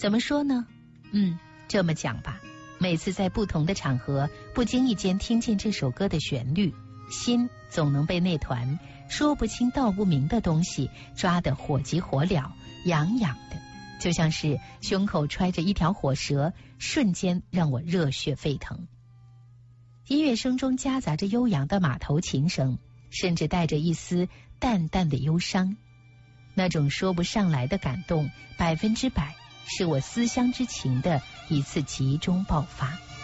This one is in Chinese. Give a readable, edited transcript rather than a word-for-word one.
怎么说呢？这么讲吧，每次在不同的场合不经意间听见这首歌的旋律，心总能被那团说不清道不明的东西抓得火急火燎，痒痒的，就像是胸口揣着一条火蛇，瞬间让我热血沸腾。音乐声中夹杂着悠扬的马头琴声，甚至带着一丝淡淡的忧伤，那种说不上来的感动，100%是我思乡之情的一次集中爆发。